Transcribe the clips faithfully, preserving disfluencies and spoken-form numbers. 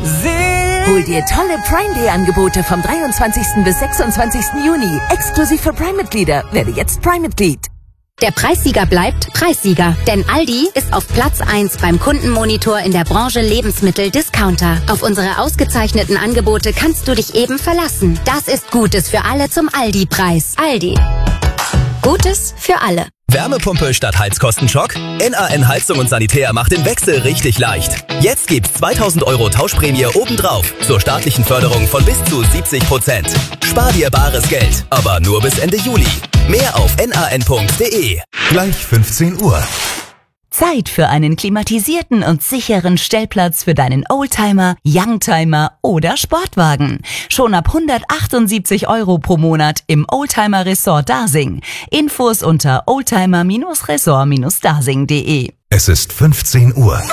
Hol dir tolle Prime Day Angebote vom dreiundzwanzigsten bis sechsundzwanzigsten Juni. Exklusiv für Prime-Mitglieder. Werde jetzt Prime-Mitglied. Der Preissieger bleibt Preissieger, denn Aldi ist auf Platz eins beim Kundenmonitor in der Branche Lebensmittel-Discounter. Auf unsere ausgezeichneten Angebote kannst du dich eben verlassen. Das ist Gutes für alle zum Aldi-Preis. Aldi. Gutes für alle. Wärmepumpe statt Heizkostenschock? N A N Heizung und Sanitär macht den Wechsel richtig leicht. Jetzt gibt's zweitausend Euro Tauschprämie obendrauf zur staatlichen Förderung von bis zu siebzig Prozent. Spar dir bares Geld, aber nur bis Ende Juli. Mehr auf n a n punkt d e. Gleich fünfzehn Uhr. Zeit für einen klimatisierten und sicheren Stellplatz für deinen Oldtimer, Youngtimer oder Sportwagen. Schon ab hundertachtundsiebzig Euro pro Monat im Oldtimer Resort Dasing. Infos unter oldtimer Resort Dasing punkt de. Es ist fünfzehn Uhr.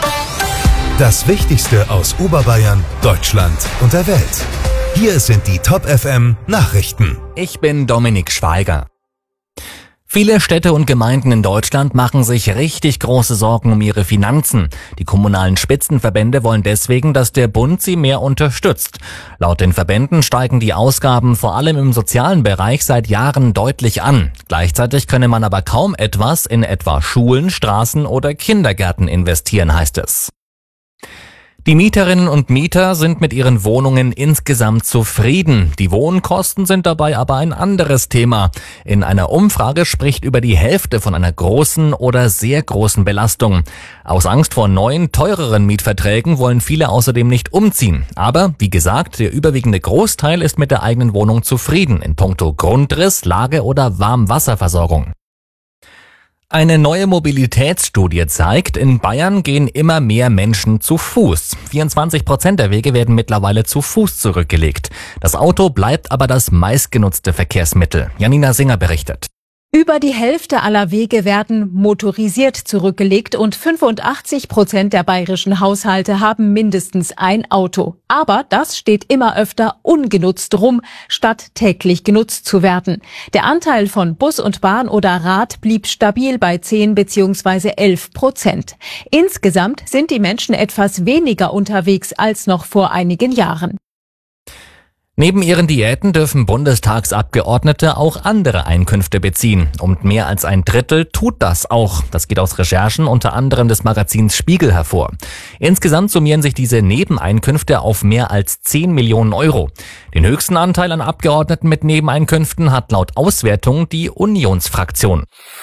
Das Wichtigste aus Oberbayern, Deutschland und der Welt. Hier sind die Top F M Nachrichten. Ich bin Dominik Schweiger. Viele Städte und Gemeinden in Deutschland machen sich richtig große Sorgen um ihre Finanzen. Die kommunalen Spitzenverbände wollen deswegen, dass der Bund sie mehr unterstützt. Laut den Verbänden steigen die Ausgaben vor allem im sozialen Bereich seit Jahren deutlich an. Gleichzeitig könne man aber kaum etwas in etwa Schulen, Straßen oder Kindergärten investieren, heißt es. Die Mieterinnen und Mieter sind mit ihren Wohnungen insgesamt zufrieden. Die Wohnkosten sind dabei aber ein anderes Thema. In einer Umfrage spricht über die Hälfte von einer großen oder sehr großen Belastung. Aus Angst vor neuen, teureren Mietverträgen wollen viele außerdem nicht umziehen. Aber, wie gesagt, der überwiegende Großteil ist mit der eigenen Wohnung zufrieden in puncto Grundriss, Lage oder Warmwasserversorgung. Eine neue Mobilitätsstudie zeigt, in Bayern gehen immer mehr Menschen zu Fuß. vierundzwanzig Prozent der Wege werden mittlerweile zu Fuß zurückgelegt. Das Auto bleibt aber das meistgenutzte Verkehrsmittel. Janina Singer berichtet. Über die Hälfte aller Wege werden motorisiert zurückgelegt und fünfundachtzig Prozent der bayerischen Haushalte haben mindestens ein Auto. Aber das steht immer öfter ungenutzt rum, statt täglich genutzt zu werden. Der Anteil von Bus und Bahn oder Rad blieb stabil bei zehn bzw. elf Prozent. Insgesamt sind die Menschen etwas weniger unterwegs als noch vor einigen Jahren. Neben ihren Diäten dürfen Bundestagsabgeordnete auch andere Einkünfte beziehen. Und mehr als ein Drittel tut das auch. Das geht aus Recherchen unter anderem des Magazins Spiegel hervor. Insgesamt summieren sich diese Nebeneinkünfte auf mehr als zehn Millionen Euro. Den höchsten Anteil an Abgeordneten mit Nebeneinkünften hat laut Auswertung die Unionsfraktion.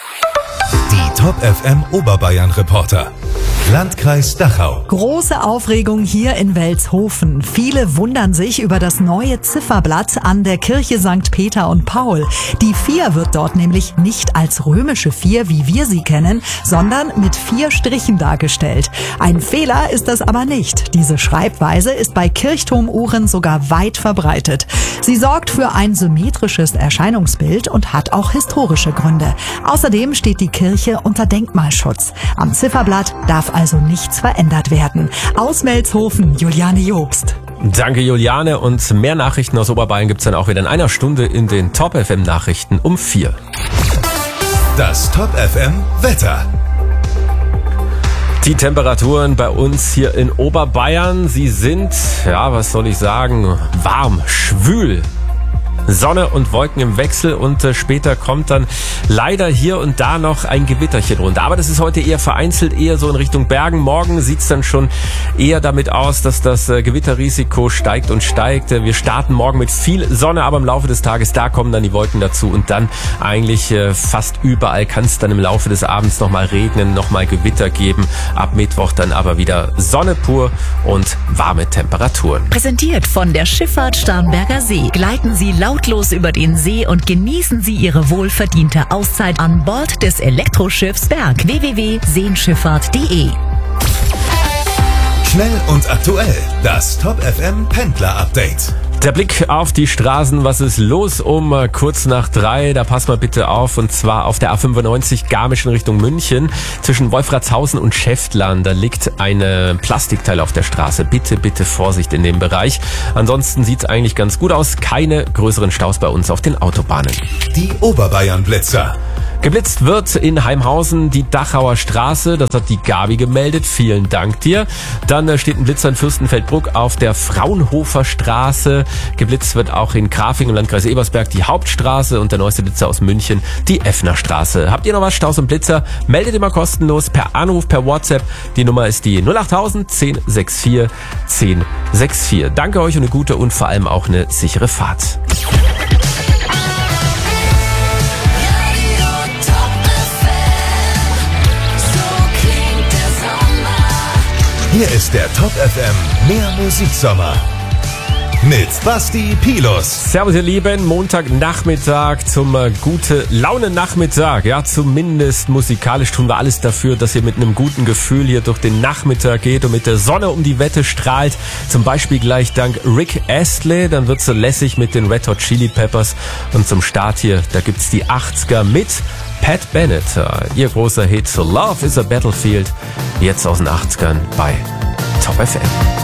Die Top F M Oberbayern Reporter. Landkreis Dachau. Große Aufregung hier in Welzhofen. Viele wundern sich über das neue Zifferblatt an der Kirche Sankt Peter und Paul. Die vier wird dort nämlich nicht als römische vier, wie wir sie kennen, sondern mit vier Strichen dargestellt. Ein Fehler ist das aber nicht. Diese Schreibweise ist bei Kirchturmuhren sogar weit verbreitet. Sie sorgt für ein symmetrisches Erscheinungsbild und hat auch historische Gründe. Außerdem steht die Kirche unter Denkmalschutz. Am Zifferblatt darf also nichts verändert werden. Aus Welzhofen, Juliane Jobst. Danke, Juliane. Und mehr Nachrichten aus Oberbayern gibt's dann auch wieder in einer Stunde in den Top F M Nachrichten um vier. Das Top F M Wetter. Die Temperaturen bei uns hier in Oberbayern, sie sind, ja, was soll ich sagen, warm, schwül. Sonne und Wolken im Wechsel und äh, später kommt dann leider hier und da noch ein Gewitterchen runter. Aber das ist heute eher vereinzelt, eher so in Richtung Bergen. Morgen sieht's dann schon eher damit aus, dass das äh, Gewitterrisiko steigt und steigt. Äh, wir starten morgen mit viel Sonne, aber im Laufe des Tages, da kommen dann die Wolken dazu und dann eigentlich äh, fast überall kann es dann im Laufe des Abends nochmal regnen, nochmal Gewitter geben. Ab Mittwoch dann aber wieder Sonne pur und warme Temperaturen. Präsentiert von der Schifffahrt Starnberger See. Gleiten Sie lautlos über den See und genießen Sie Ihre wohlverdiente Auszeit an Bord des Elektroschiffs Berg. w w w punkt seenschifffahrt punkt de. Schnell und aktuell. Das Top F M Pendler Update. Der Blick auf die Straßen, was ist los um kurz nach drei, da passt mal bitte auf, und zwar auf der A fünfundneunzig Garmisch in Richtung München, zwischen Wolfratshausen und Schäftlarn, da liegt ein Plastikteil auf der Straße, bitte, bitte Vorsicht in dem Bereich, ansonsten sieht's eigentlich ganz gut aus, keine größeren Staus bei uns auf den Autobahnen. Die Oberbayern Blitzer. Geblitzt wird in Heimhausen die Dachauer Straße. Das hat die Gabi gemeldet. Vielen Dank dir. Dann äh, steht ein Blitzer in Fürstenfeldbruck auf der Fraunhofer Straße. Geblitzt wird auch in Grafing im Landkreis Ebersberg die Hauptstraße und der neueste Blitzer aus München die Effner Straße. Habt ihr noch was, Staus und Blitzer? Meldet immer kostenlos per Anruf, per WhatsApp. Die Nummer ist die null achttausend zehn vierundsechzig zehn vierundsechzig. Danke euch und eine gute und vor allem auch eine sichere Fahrt. Hier ist der Top F M Mehr Musiksommer mit Basti Pilus. Servus ihr Lieben, Montagnachmittag zum äh, gute Laune Nachmittag. Ja, zumindest musikalisch tun wir alles dafür, dass ihr mit einem guten Gefühl hier durch den Nachmittag geht und mit der Sonne um die Wette strahlt. Zum Beispiel gleich dank Rick Astley, dann wird's so lässig mit den Red Hot Chili Peppers. Und zum Start hier, da gibt's die achtziger mit Pat Bennett. Ihr großer Hit Love is a Battlefield, jetzt aus den achtzigern bei Top F M.